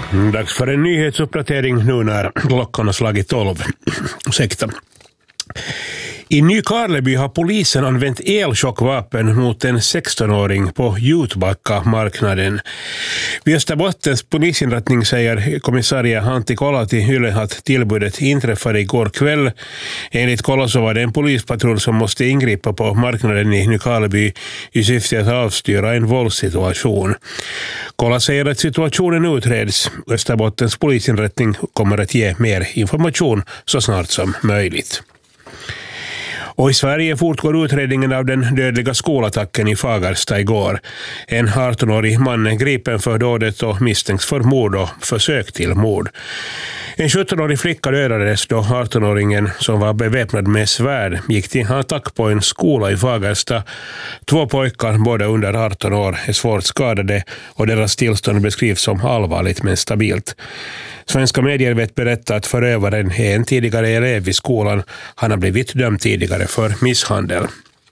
Dags för en nyhetsuppdatering nu när klockan har slagit 12. Ursäkta. I Nykarleby har polisen använt elchockvapen mot en 16-åring på Jutbacka-marknaden. Vid Österbottens polisinrättning säger kommissarie Antti Kola till Yle att tillbudet inträffade igår kväll. Enligt Kola så var det en polispatrull som måste ingripa på marknaden i Nykarleby i syfte att avstyra en våldssituation. Kola säger att situationen utreds. Österbottens polisinrättning kommer att ge mer information så snart som möjligt. Och i Sverige fortgår utredningen av den dödliga skolattacken i Fagersta igår. En 18-årig man är gripen för dådet och misstänks för mord och försök till mord. En 17-årig flicka dödades då 18-åringen som var beväpnad med svärd gick till attack på en skola i Fagersta. 2 pojkar, båda under 18 år, är svårt skadade och deras tillstånd beskrivs som allvarligt men stabilt. Svenska medier vet berätta att förövaren är en tidigare elev i skolan. Han har blivit dömd tidigare för misshandel.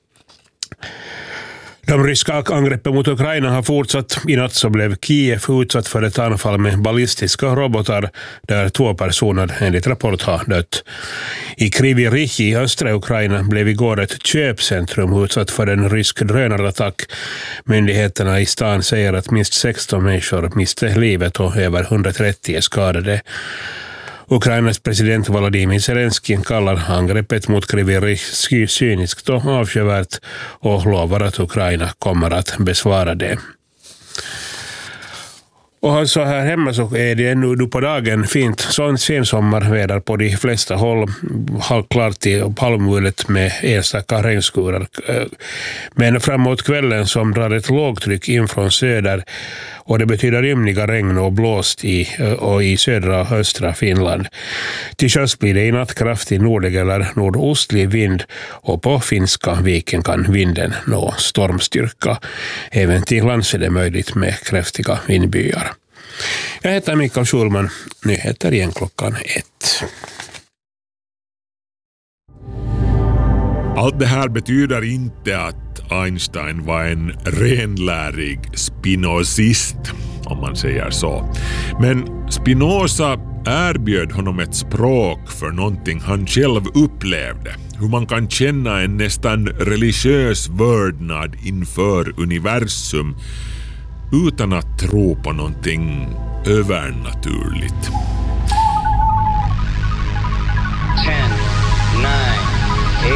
De ryska angreppen mot Ukraina har fortsatt. I natt så blev Kiev utsatt för ett anfall med ballistiska robotar där 2 personer enligt rapport har dött. I Kryvyi Rih i östra Ukraina blev igår ett köpcentrum utsatt för en rysk drönarattack. Myndigheterna i stan säger att minst 16 människor miste livet och över 130 är skadade. Ukrainas president Volodymyr Zelensky kallar angreppet mot Kryvyi Rih cyniskt och avskyvärt och lovar att Ukraina kommer att besvara det. Och så här hemma så är det nu på dagen fint sensommarväder på de flesta håll. Halvklart till halvmulet med enstaka regnskurar. Men framåt kvällen som drar ett lågtryck in från söder och det betyder ymniga regn och blåst i södra och östra Finland. Till sjöss blir det i natt kraftig nordlig eller nordostlig vind och på Finska viken kan vinden nå stormstyrka. Även till lands är det möjligt med kraftiga vindbyar. Jag heter Mikael Schulman. Nyheter igen klockan 1. Allt det här betyder inte att Einstein var en renlärig spinozist, om man säger så. Men Spinoza erbjöd honom ett språk för någonting han själv upplevde. Hur man kan känna en nästan religiös vördnad inför universum utan att tro på någonting övernaturligt.